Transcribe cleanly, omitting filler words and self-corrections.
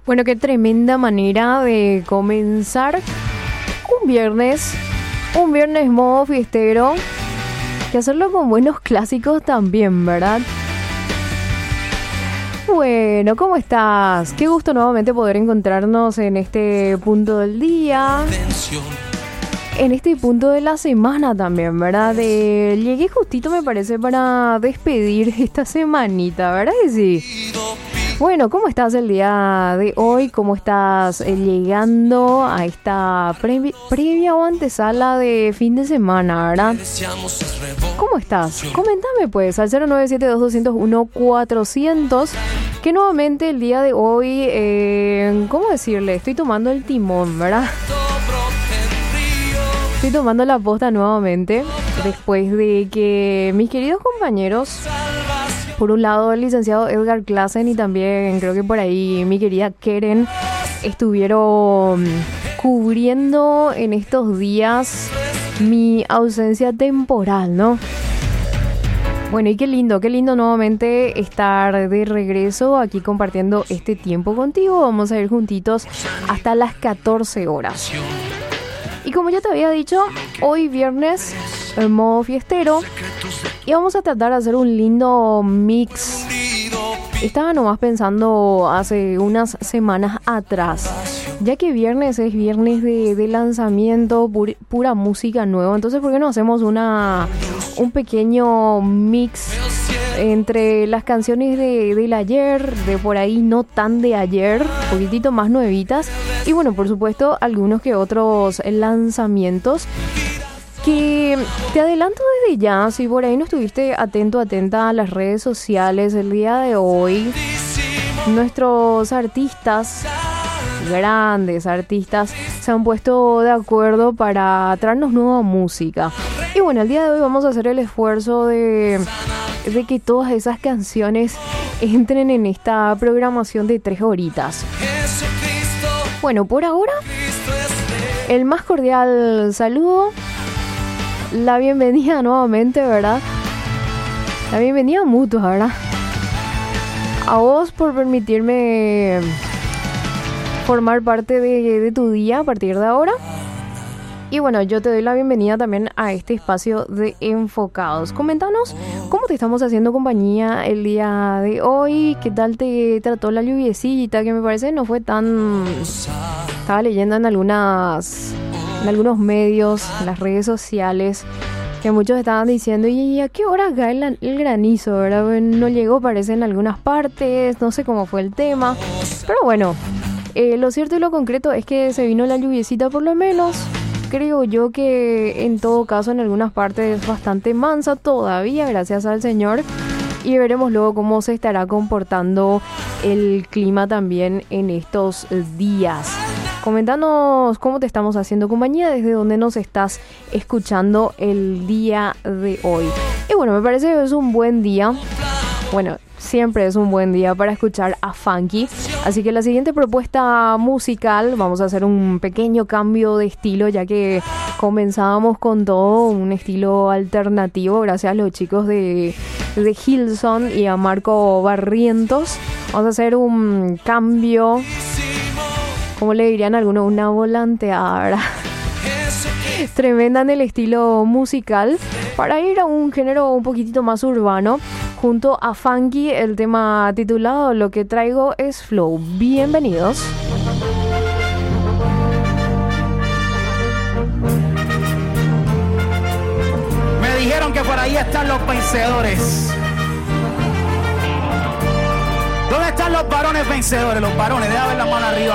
Bueno, qué tremenda manera de comenzar un viernes modo fiestero, y hacerlo con buenos clásicos también, ¿verdad? Bueno, ¿cómo estás? Qué gusto nuevamente poder encontrarnos en este punto del día, en este punto de la semana también, ¿verdad? Llegué justito, me parece, para despedir esta semanita, ¿verdad que sí? Bueno, ¿cómo estás el día de hoy? ¿Cómo estás llegando a esta previa o antesala de fin de semana, verdad? ¿Cómo estás? Coméntame pues al 0972201-400, que nuevamente el día de hoy, ¿cómo decirle? Estoy tomando el timón, ¿verdad? Estoy tomando la posta nuevamente, después de que mis queridos compañeros, por un lado el licenciado Edgar Klassen y también creo que por ahí mi querida Keren, estuvieron cubriendo en estos días mi ausencia temporal, ¿no? Bueno, y qué lindo nuevamente estar de regreso aquí compartiendo este tiempo contigo. Vamos a ir juntitos hasta las 14 horas. Y como ya te había dicho, hoy viernes en modo fiestero, y vamos a tratar de hacer un lindo mix. Estaba nomás pensando hace unas semanas atrás, ya que viernes es viernes de lanzamiento, pura música nueva. Entonces, ¿por qué no hacemos un pequeño mix entre las canciones del ayer, de por ahí no tan de ayer, un poquitito más nuevitas, y bueno, por supuesto, algunos que otros lanzamientos? Que te adelanto desde ya, si por ahí no estuviste atenta a las redes sociales el día de hoy, nuestros artistas, grandes artistas, se han puesto de acuerdo para traernos nueva música. Y bueno, el día de hoy vamos a hacer el esfuerzo de que todas esas canciones entren en esta programación de 3 horitas. Bueno, por ahora, el más cordial saludo, la bienvenida nuevamente, ¿verdad? La bienvenida mutua, ¿verdad? A vos por permitirme formar parte de tu día a partir de ahora. Y bueno, yo te doy la bienvenida también a este espacio de Enfocados. Coméntanos cómo te estamos haciendo compañía el día de hoy. ¿Qué tal te trató la lluviecita? Que me parece no fue tan... Estaba leyendo en algunos medios, en las redes sociales, que muchos estaban diciendo, ¿y a qué hora cae el granizo? ¿Verdad? No llegó, parece, en algunas partes, no sé cómo fue el tema. Pero bueno, lo cierto y lo concreto es que se vino la lluviecita por lo menos. Creo yo que en todo caso en algunas partes es bastante mansa todavía, gracias al Señor. Y veremos luego cómo se estará comportando el clima también en estos días. Coméntanos cómo te estamos haciendo compañía, desde dónde nos estás escuchando el día de hoy. Y bueno, me parece que es un buen día. Bueno, siempre es un buen día para escuchar a Funky. Así que la siguiente propuesta musical, vamos a hacer un pequeño cambio de estilo, ya que comenzábamos con todo un estilo alternativo, gracias a los chicos de Hillsong y a Marco Barrientos. Vamos a hacer un cambio, como le dirían algunos, una volanteada, ¿verdad? Tremenda en el estilo musical, para ir a un género un poquitito más urbano, junto a Funky. El tema titulado Lo que traigo es Flow. Bienvenidos. Me dijeron que por ahí están los vencedores. ¿Dónde están los varones vencedores? Los varones, déjame ver la mano arriba.